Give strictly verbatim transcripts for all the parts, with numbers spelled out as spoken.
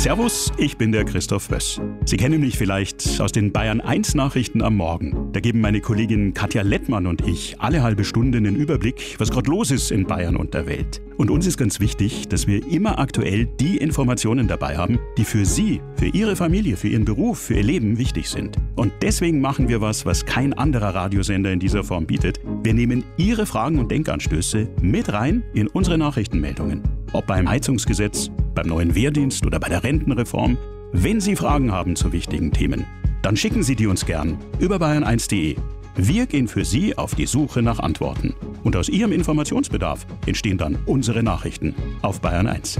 Servus, ich bin der Christoph Wöss. Sie kennen mich vielleicht aus den Bayern eins Nachrichten am Morgen. Da geben meine Kollegin Katja Lettmann und ich alle halbe Stunde einen Überblick, was gerade los ist in Bayern und der Welt. Und uns ist ganz wichtig, dass wir immer aktuell die Informationen dabei haben, die für Sie, für Ihre Familie, für Ihren Beruf, für Ihr Leben wichtig sind. Und deswegen machen wir was, was kein anderer Radiosender in dieser Form bietet. Wir nehmen Ihre Fragen und Denkanstöße mit rein in unsere Nachrichtenmeldungen. Ob beim Heizungsgesetz, beim neuen Wehrdienst oder bei der Rentenreform. Wenn Sie Fragen haben zu wichtigen Themen, dann schicken Sie die uns gern über bayern eins punkt de. Wir gehen für Sie auf die Suche nach Antworten. Und aus Ihrem Informationsbedarf entstehen dann unsere Nachrichten auf Bayern eins.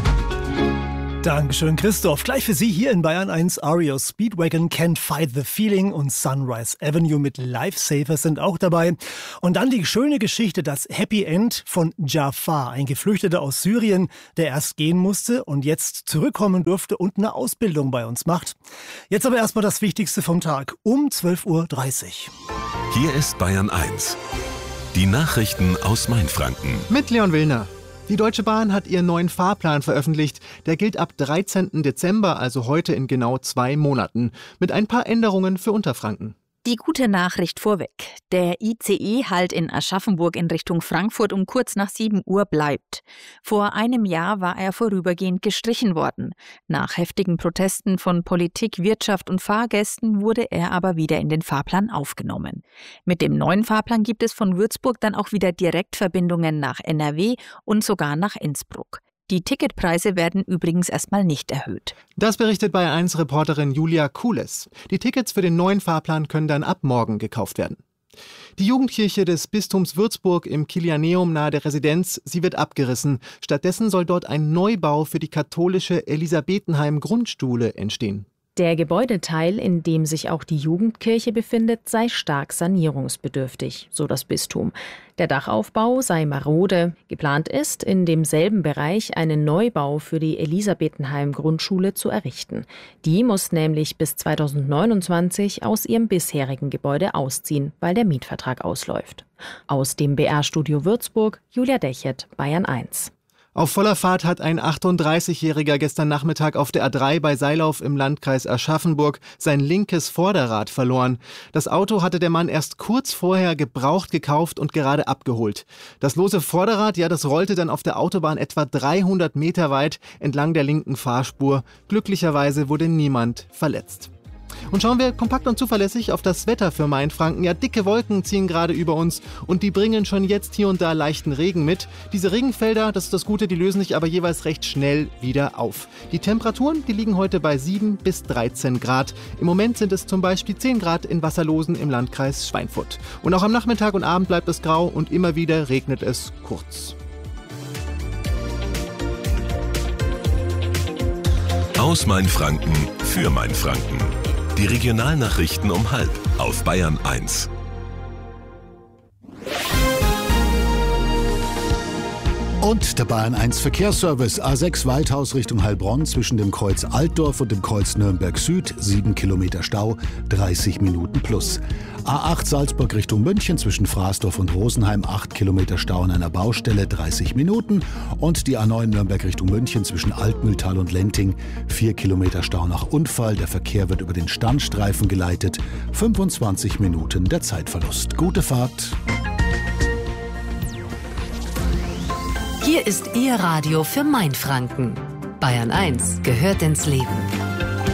Dankeschön, Christoph. Gleich für Sie hier in Bayern eins. R E O Speedwagon, Can't Fight the Feeling und Sunrise Avenue mit Lifesaver sind auch dabei. Und dann die schöne Geschichte, das Happy End von Jafar, ein Geflüchteter aus Syrien, der erst gehen musste und jetzt zurückkommen durfte und eine Ausbildung bei uns macht. Jetzt aber erstmal das Wichtigste vom Tag um zwölf Uhr dreißig. Hier ist Bayern eins. Die Nachrichten aus Mainfranken. Mit Leon Willner. Die Deutsche Bahn hat ihren neuen Fahrplan veröffentlicht. Der gilt ab dreizehnten Dezember, also heute in genau zwei Monaten. Mit ein paar Änderungen für Unterfranken. Die gute Nachricht vorweg. Der I C E-Halt in Aschaffenburg in Richtung Frankfurt um kurz nach sieben Uhr bleibt. Vor einem Jahr war er vorübergehend gestrichen worden. Nach heftigen Protesten von Politik, Wirtschaft und Fahrgästen wurde er aber wieder in den Fahrplan aufgenommen. Mit dem neuen Fahrplan gibt es von Würzburg dann auch wieder Direktverbindungen nach N R W und sogar nach Innsbruck. Die Ticketpreise werden übrigens erstmal nicht erhöht. Das berichtet Bayern eins Reporterin Julia Kules. Die Tickets für den neuen Fahrplan können dann ab morgen gekauft werden. Die Jugendkirche des Bistums Würzburg im Kilianeum nahe der Residenz, sie wird abgerissen. Stattdessen soll dort ein Neubau für die katholische Elisabethenheim-Grundschule entstehen. Der Gebäudeteil, in dem sich auch die Jugendkirche befindet, sei stark sanierungsbedürftig, so das Bistum. Der Dachaufbau sei marode. Geplant ist, in demselben Bereich einen Neubau für die Elisabethenheim-Grundschule zu errichten. Die muss nämlich bis zweitausendneunundzwanzig aus ihrem bisherigen Gebäude ausziehen, weil der Mietvertrag ausläuft. Aus dem B R-Studio Würzburg, Julia Dechert, Bayern eins. Auf voller Fahrt hat ein achtunddreißigjähriger gestern Nachmittag auf der A drei bei Seilauf im Landkreis Aschaffenburg sein linkes Vorderrad verloren. Das Auto hatte der Mann erst kurz vorher gebraucht gekauft und gerade abgeholt. Das lose Vorderrad, ja, das rollte dann auf der Autobahn etwa dreihundert Meter weit entlang der linken Fahrspur. Glücklicherweise wurde niemand verletzt. Und schauen wir kompakt und zuverlässig auf das Wetter für Mainfranken. Ja, dicke Wolken ziehen gerade über uns und die bringen schon jetzt hier und da leichten Regen mit. Diese Regenfelder, das ist das Gute, die lösen sich aber jeweils recht schnell wieder auf. Die Temperaturen, die liegen heute bei sieben bis dreizehn Grad. Im Moment sind es zum Beispiel zehn Grad in Wasserlosen im Landkreis Schweinfurt. Und auch am Nachmittag und Abend bleibt es grau und immer wieder regnet es kurz. Aus Mainfranken für Mainfranken. Die Regionalnachrichten um halb auf Bayern eins. Und der Bayern eins Verkehrsservice. A sechs Waldhaus Richtung Heilbronn zwischen dem Kreuz Altdorf und dem Kreuz Nürnberg Süd. sieben Kilometer Stau, dreißig Minuten plus. A acht Salzburg Richtung München zwischen Fraßdorf und Rosenheim. acht Kilometer Stau an einer Baustelle, dreißig Minuten. Und die A neun Nürnberg Richtung München zwischen Altmühltal und Lenting. vier Kilometer Stau nach Unfall. Der Verkehr wird über den Standstreifen geleitet. fünfundzwanzig Minuten der Zeitverlust. Gute Fahrt. Hier ist Ihr Radio für Mainfranken. Bayern eins gehört ins Leben.